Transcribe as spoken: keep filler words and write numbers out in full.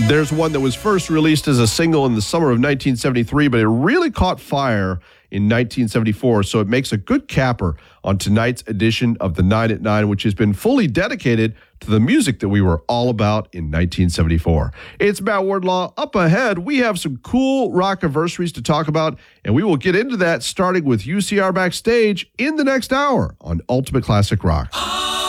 There's one that was first released as a single in the summer of nineteen seventy-three, but it really caught fire in nineteen seventy-four, so it makes a good capper on tonight's edition of the Nine at Nine, which has been fully dedicated to the music that we were all about in nineteen seventy-four. It's Matt Wardlaw. Up ahead, we have some cool rock anniversaries to talk about, and we will get into that starting with U C R Backstage in the next hour on Ultimate Classic Rock.